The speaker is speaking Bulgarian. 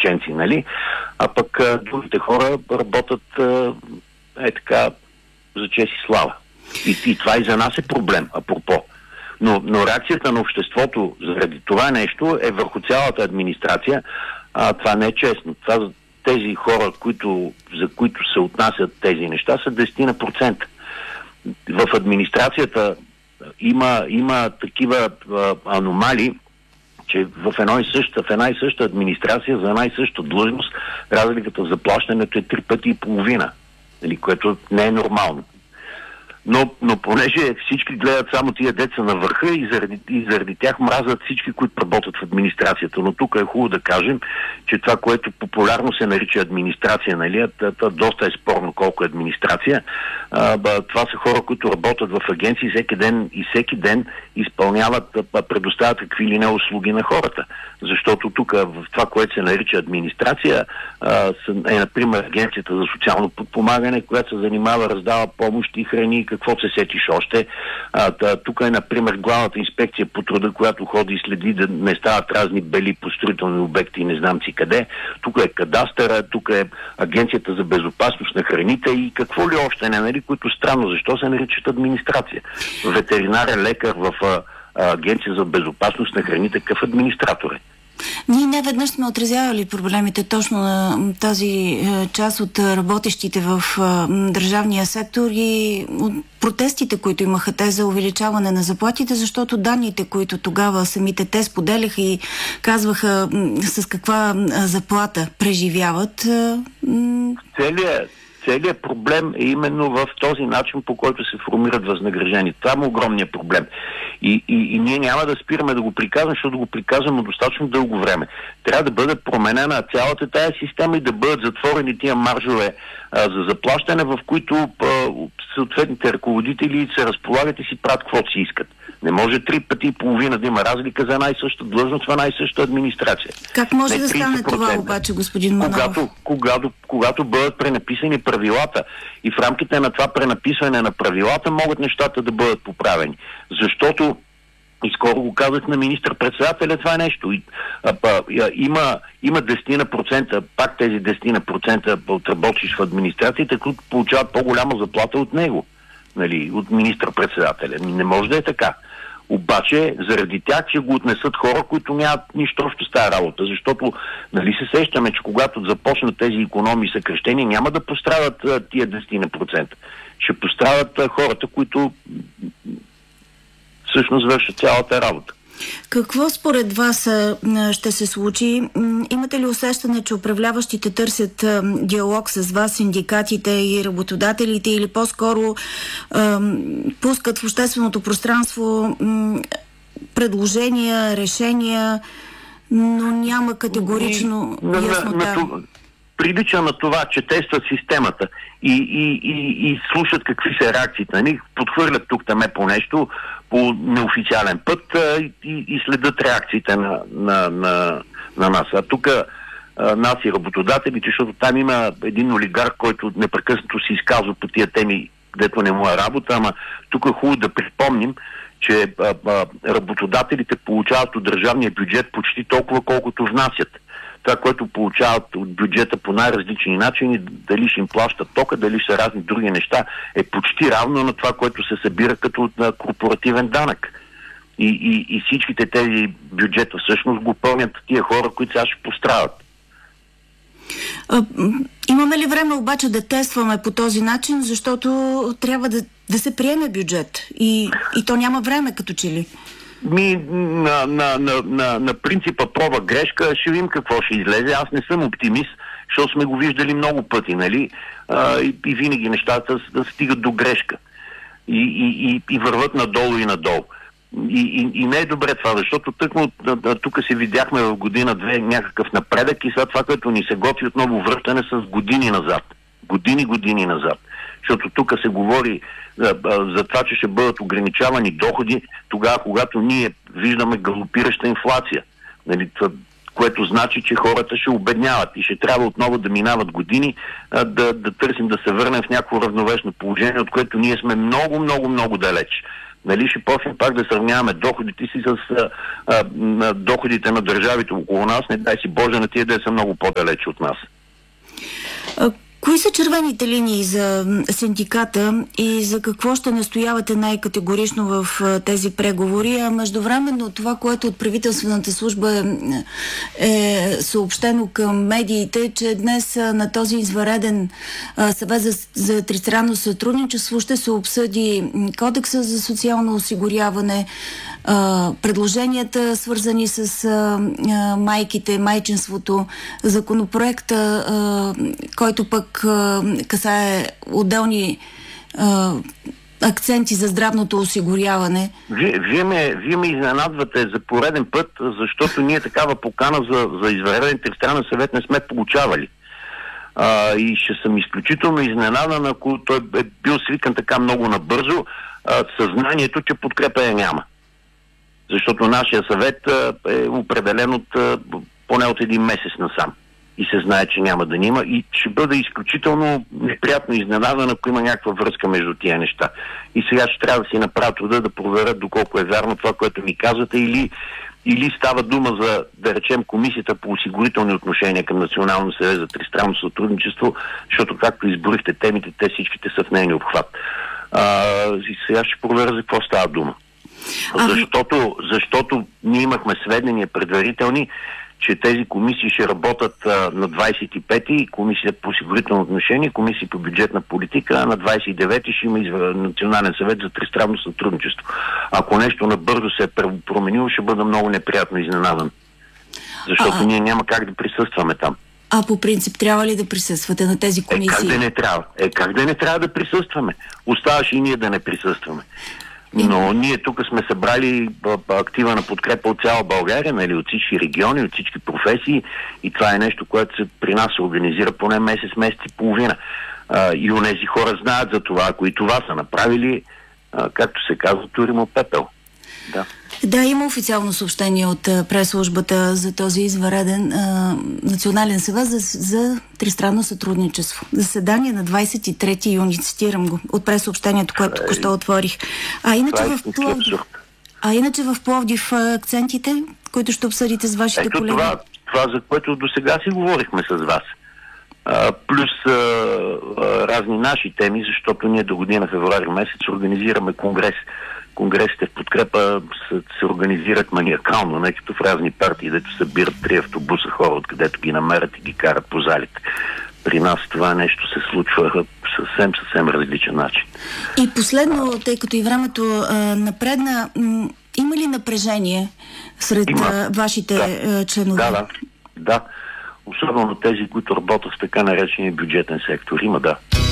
ополченци, нали? А пък другите хора работят така за чест и слава. И това и за нас е проблем, апропо. Но реакцията на обществото заради това нещо е върху цялата администрация. Това не е честно. Тези хора, за които се отнасят тези неща, са 10%. В администрацията има такива аномалии, че в една и съща администрация за една и съща длъжност разликата в заплащането е 3 пъти и половина, което не е нормално. Но понеже всички гледат само тия деца на върха и заради тях мразят всички, които работят в администрацията. Но тук е хубаво да кажем, че това, което популярно се нарича администрация, нали, доста е спорно колко е администрация. Това са хора, които работят в агенции всеки ден изпълняват, предоставят какви ли не услуги на хората. Защото тук в това, което се нарича администрация, е, например, Агенцията за социално подпомагане, която се занимава, раздава помощи, храни, какво се сетиш още. Тук е, например, главната инспекция по труда, която ходи и следи да не стават разни бели по строителни обекти и не знам си къде. Тук е кадастъра, тук е Агенцията за безопасност на храните и какво ли още не, нали, които странно, защо се наричат администрация. Ветеринарен лекар в Агенция за безопасност на храните, какъв администратор е? Ние не веднъж сме отразявали проблемите точно на тази част от работещите в държавния сектор и от протестите, които имаха те за увеличаване на заплатите, защото данните, които тогава самите те споделяха и казваха с каква заплата преживяват. Целият проблем е именно в този начин, по който се формират възнаграждения. Това е огромният проблем. И ние няма да спираме да го приказваме, защото го приказваме достатъчно дълго време. Трябва да бъде променена цялата тая система и да бъдат затворени тия маржове за заплащане, в които съответните ръководители се разполагат и си правят каквото си искат. Не може 3 пъти и половина да има разлика за една и съща длъжност в една и съща администрация. Как може да стане това обаче, господин Манолов? Когато бъдат пренаписани правилата и в рамките на това пренаписване на правилата могат нещата да бъдат поправени. Защото и скоро го казах на министър-председателя това нещо. Има 10%, пак тези 10% от работещи в администрацията, които получават по-голяма заплата от него, нали, от министър-председателя. Не може да е така. Обаче, заради тях ще го отнесат хора, които нямат нищо общо с тази работа, защото нали се сещаме, че когато започнат тези икономии и съкращения, няма да пострадат тия 10%. Ще пострадат хората, които всъщност вършат цялата работа. Какво според вас ще се случи? Имате ли усещане, че управляващите търсят диалог с вас, синдикатите и работодателите, или по-скоро пускат в общественото пространство предложения, решения, но няма категорично яснота? Прилича на това, че тестват системата и слушат какви са реакциите. Нали? Подхвърлят тук-таме по нещо, по неофициален път и следят реакциите на нас. А тук нас и работодателите, защото там има един олигарх, който непрекъснато се изказва по тия теми, където не му е работа, ама тук е хубаво да припомним, че работодателите получават от държавния бюджет почти толкова, колкото внасят. Това, което получават от бюджета по най-различни начини, дали ще им плащат тока, дали ще са разни други неща, е почти равно на това, което се събира като корпоративен данък. И всичките тези бюджета всъщност го пълнят тия хора, които сега ще пострадат. Имаме ли време обаче да тестваме по този начин, защото трябва да се приеме бюджет и то няма време като че ли? На принципа проба-грешка ще видим какво ще излезе. Аз не съм оптимист, защото сме го виждали много пъти, нали? И винаги нещата да стигат до грешка. И върват надолу и надолу. И не е добре това, защото тъкмо тук се видяхме в година-две някакъв напредък и след това, като ни се готви отново връщане с години назад. Години назад. Защото тук се говори за това, че ще бъдат ограничавани доходи тогава, когато ние виждаме галопираща инфлация. Нали, това, което значи, че хората ще обедняват и ще трябва отново да минават години да търсим да се върнем в някакво равновесно положение, от което ние сме много далеч. Нали ще почнем пак да сравняваме доходите си с доходите на държавите около нас, не дай си Боже на тия да са много по-далече от нас. Кои са червените линии за синдиката и за какво ще настоявате най-категорично в тези преговори? А междувременно това, което от правителствената служба е съобщено към медиите, че днес на този извънреден съвет за тристранно сътрудничество ще се обсъди Кодекса за социално осигуряване, предложенията свързани с майките, майчинството, законопроекта, който пък касае отделни акценти за здравното осигуряване. Вие ме изненадвате за пореден път, защото ние такава покана за извънреден тристранен съвет не сме получавали. И ще съм изключително изненадан, ако той е бил свикан така много набързо, съзнанието, че подкрепа я няма. Защото нашия съвет е определен поне от един месец насам. И се знае, че няма да има. И ще бъде изключително неприятно изненадан, ако има някаква връзка между тия неща. И сега ще трябва да си направя труда да проверят доколко е вярно това, което ми казвате, или става дума за, да речем, Комисията по осигурителни отношения към Национално съвет за тристранно сътрудничество, защото, както изборихте темите, те всичките са в нейния обхват. И сега ще проверя за какво става дума. Защото ние имахме сведения предварителни, че тези комисии ще работят на 25-ти, Комисията по осигурително отношение, Комисия по бюджетна политика, а на 29-ти ще има Национален съвет за тристранно сътрудничество. Ако нещо набързо се е променило, ще бъда много неприятно изненадан. Защото ние няма как да присъстваме там. А по принцип трябва ли да присъствате на тези комисии? Как да не трябва? Как да не трябва да присъстваме? Оставаше и ние да не присъстваме. Но ние тук сме събрали актива на подкрепа от цяла България, нали, от всички региони, от всички професии, и това е нещо, което при нас се организира поне месец и половина. И онези хора знаят за това, ако и това са направили, както се казва, туримо пепел. Да, има официално съобщение от прес-службата за този извънреден Национален съвет за тристранно сътрудничество. Заседание на 23 юни, цитирам го, от прес-съобщението, което току-що отворих. Иначе в Пловдив акцентите, които ще обсъдите с вашите колеги? Това, за което до сега си говорихме с вас. Плюс разни наши теми, защото ние до година февруари месец организираме конгрес. Конгресите в подкрепа се организират маниакално, не като в разни партии, дето събират 3 автобуса хора, откъдето ги намерят и ги карат по залите. При нас това нещо се случва съвсем различен начин. И последно, тъй като и времето напредна, има ли напрежение сред вашите членове? Да. Особено тези, които работят в така наречения бюджетен сектор. Има, да.